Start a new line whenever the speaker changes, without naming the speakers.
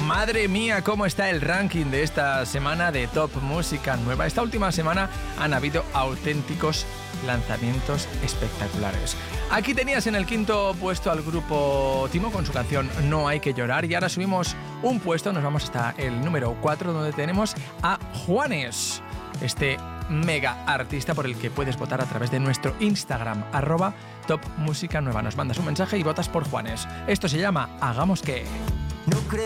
Madre mía, cómo está el ranking de esta semana de Top Música Nueva. Esta última semana han habido auténticos lanzamientos espectaculares. Aquí tenías en el quinto puesto al grupo Timo con su canción No hay que llorar, y ahora subimos un puesto, nos vamos hasta el número 4, donde tenemos a Juanes, este mega artista por el que puedes votar a través de nuestro Instagram, @Top Música Nueva. Nos mandas un mensaje y votas por Juanes. Esto se llama Hagamos que...
No creo